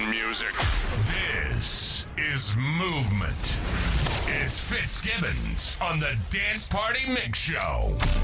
American music. This is Movement. It's Fitzgibbons on the Dance Party Mix Show.